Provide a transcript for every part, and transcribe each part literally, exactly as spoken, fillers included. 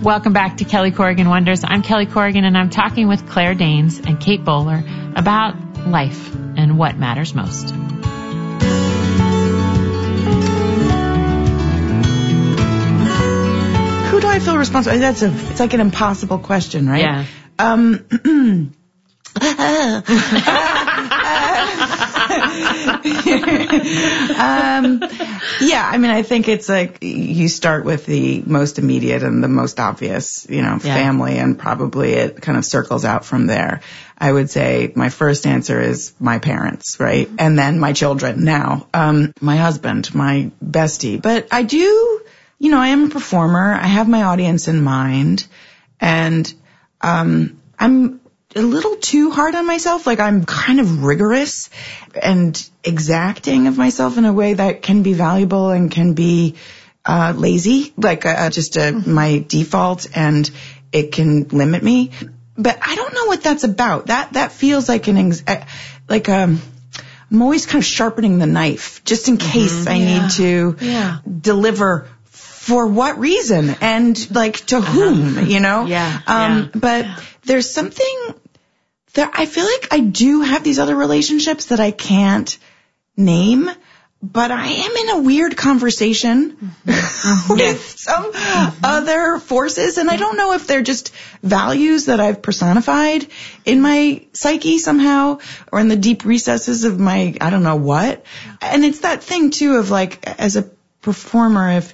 Welcome back to Kelly Corrigan Wonders. I'm Kelly Corrigan, and I'm talking with Claire Danes and Kate Bowler about life and what matters most. Who do I feel responsible? That's a, it's like an impossible question, right? Yeah. Um, um, yeah, I mean, I think it's like you start with the most immediate and the most obvious, you know, Yeah. family, and probably it kind of circles out from there. I would say my first answer is my parents, right? And then my children now, um, my husband, my bestie. But I do, you know, I am a performer. I have my audience in mind, and um, I'm a little too hard on myself. Like, I'm kind of rigorous and exacting of myself in a way that can be valuable and can be uh, lazy, like uh, just a, my default, and it can limit me. But I don't know what that's about. That that feels like an ex- like um. I'm always kind of sharpening the knife just in case mm-hmm. I yeah. need to yeah. deliver. For what reason? And like to whom, you know? Yeah. Um, yeah. But there's something that I feel like I do have these other relationships that I can't name, but I am in a weird conversation mm-hmm. with yeah. some mm-hmm. other forces. And I don't know if they're just values that I've personified in my psyche somehow, or in the deep recesses of my, I don't know what. And it's that thing too of like, as a performer, if,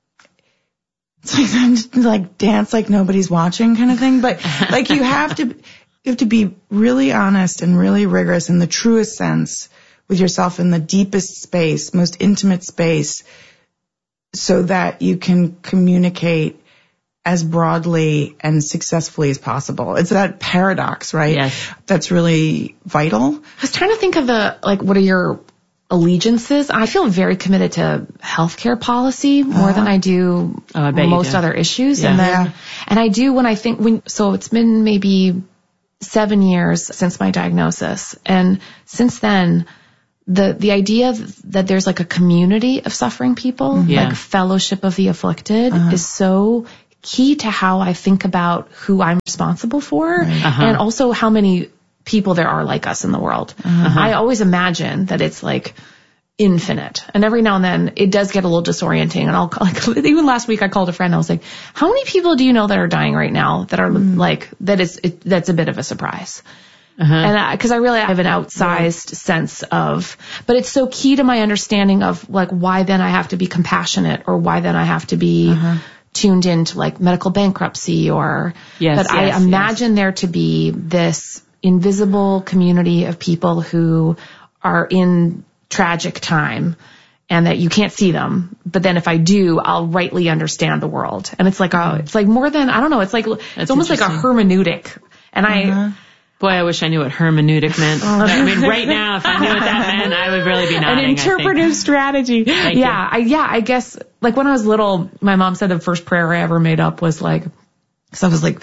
it's like, like dance like nobody's watching kind of thing. But like you have to, you have to be really honest and really rigorous in the truest sense with yourself in the deepest space, most intimate space, so that you can communicate as broadly and successfully as possible. It's that paradox, right? Yes. That's really vital. I was trying to think of the, like, what are your allegiances? I feel very committed to healthcare policy more uh, than I do oh, I most do. other issues. Yeah. And then, Yeah. and I do when I think, when, so it's been maybe seven years since my diagnosis. And since then, the, the idea that there's like a community of suffering people, yeah. like fellowship of the afflicted, uh-huh. is so key to how I think about who I'm responsible for, right. uh-huh. and also how many people there are like us in the world. Uh-huh. I always imagine that it's like infinite, and every now and then it does get a little disorienting. And I'll like, even last week I called a friend. I was like, "How many people do you know that are dying right now that are mm. like that is it, that's a bit of a surprise?" Uh-huh. And because I, I really have an outsized yeah. sense of, but it's so key to my understanding of like why then I have to be compassionate, or why then I have to be uh-huh. tuned into like medical bankruptcy, or yes, but yes, I imagine yes. there to be this invisible community of people who are in tragic time, and that you can't see them. But then if I do, I'll rightly understand the world. And it's like, a, it's like more than, I don't know, it's like, That's it's almost like a hermeneutic. And uh-huh. I, Boy, I wish I knew what hermeneutic meant. I mean, right now, if I knew what that meant, I would really be nodding. An interpretive strategy. Thank yeah, you. I, yeah, I guess, like when I was little, my mom said the first prayer I ever made up was like, because I was like,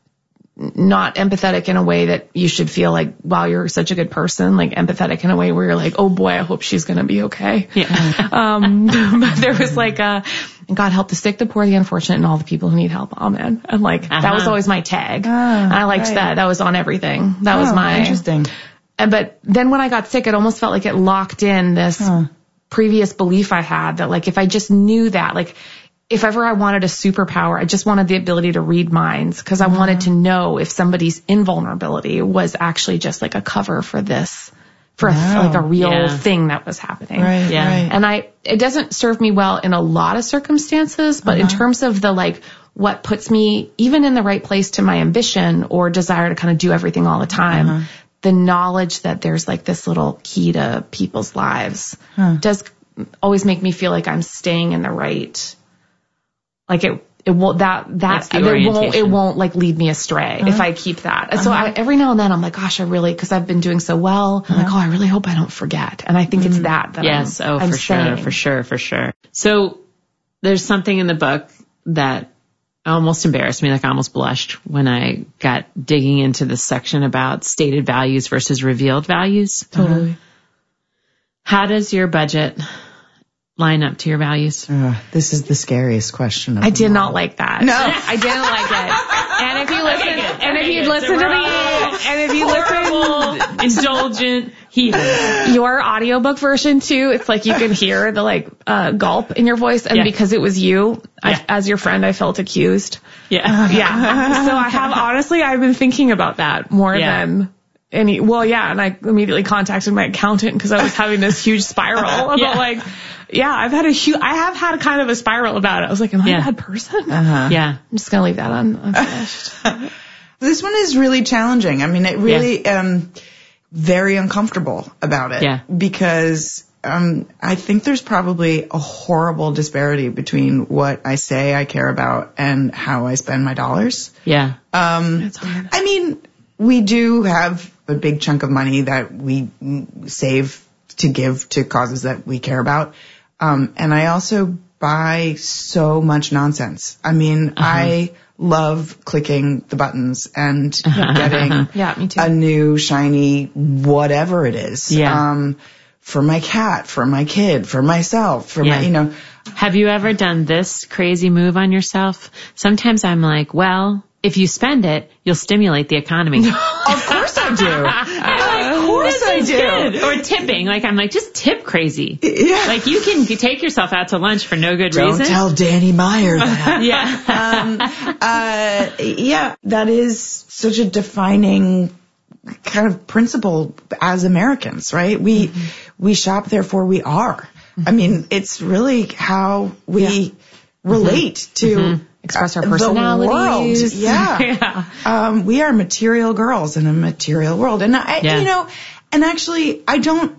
not empathetic in a way that you should feel like, wow, you're such a good person, like empathetic in a way where you're like, oh boy, I hope she's going to be okay. Yeah. um, but there was like a, and God help the sick, the poor, the unfortunate, and all the people who need help. Amen. And like, uh-huh. that was always my tag. Ah, and I liked right. that. That was on everything. That oh, was my. Interesting. And, but then when I got sick, it almost felt like it locked in this huh. previous belief I had that like, if I just knew that, like, if ever I wanted a superpower, I just wanted the ability to read minds, because I uh-huh. wanted to know if somebody's invulnerability was actually just like a cover for this, for wow. a, like a real yeah. thing that was happening. Right, yeah. right. And I, it doesn't serve me well in a lot of circumstances, but uh-huh. in terms of the like, what puts me even in the right place to my ambition or desire to kind of do everything all the time, uh-huh. the knowledge that there's like this little key to people's lives huh. does always make me feel like I'm staying in the right. Like it, it won't, that, that, the it won't, it won't like lead me astray uh-huh. if I keep that. And uh-huh. so I, every now and then I'm like, gosh, I really, cause I've been doing so well. Uh-huh. I'm like, oh, I really hope I don't forget. And I think mm-hmm. it's that, that yes. I'm, oh, I'm for saying. sure, for sure, for sure. So there's something in the book that almost embarrassed me. Like I almost blushed when I got digging into this section about stated values versus revealed values. Totally. How does your budget line up to your values? Uh, this is the scariest question. Of I did them not all. like that. No. I didn't like it. And if you listen, and if you listen to the, and if you Horrible, indulgent heathen. your audiobook version too, it's like you can hear the like uh gulp in your voice, and Yeah. because it was you, Yeah. I, as your friend, I felt accused. Yeah. Yeah. So I have honestly, I've been thinking about that more Yeah. than any. Well, yeah, and I immediately contacted my accountant because I was having this huge spiral about Yeah. like, yeah, I've had a huge, I have had kind of a spiral about it. I was like, am I Yeah. a bad person? Uh-huh. Yeah. I'm just gonna leave that un- unfinished. This one is really challenging. I mean, it really, um, very uncomfortable about it. Yeah. Because, um, I think there's probably a horrible disparity between what I say I care about and how I spend my dollars. Yeah. Um, It's hard. I mean, we do have a big chunk of money that we mm, save to give to causes that we care about. Um, and I also buy so much nonsense. I mean, I love clicking the buttons and getting Yeah, me too. a new shiny whatever it is. Yeah. Um, for my cat, for my kid, for myself, for Yeah. my, you know, Have you ever done this crazy move on yourself? Sometimes I'm like, well, if you spend it, you'll stimulate the economy. of course I do. Of course I do. Or tipping. Like, I'm like, just tip crazy. Yeah. Like, you can take yourself out to lunch for no good Don't reason. tell Danny Meyer that. Yeah. um, uh, yeah, that is such a defining kind of principle as Americans, right? We, Mm-hmm. we shop, therefore we are. I mean, it's really how we Yeah. relate to Mm-hmm. Express our uh, the world. personalities. Yeah. Yeah. Um, we are material girls in a material world. And I, Yeah. you know, and actually I don't,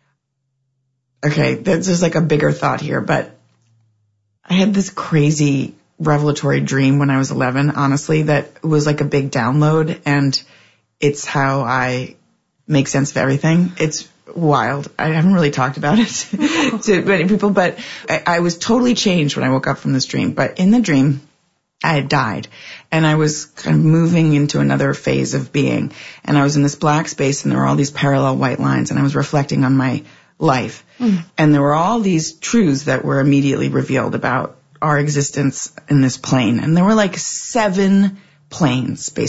okay, there's, there's like a bigger thought here, but I had this crazy revelatory dream when I was eleven, honestly, that was like a big download, and it's how I make sense of everything. It's wild. I haven't really talked about it to many people, but I, I was totally changed when I woke up from this dream. But in the dream, I had died, and I was kind of moving into another phase of being, and I was in this black space, and there were all these parallel white lines, and I was reflecting on my life, mm. and there were all these truths that were immediately revealed about our existence in this plane, and there were like seven planes, basically.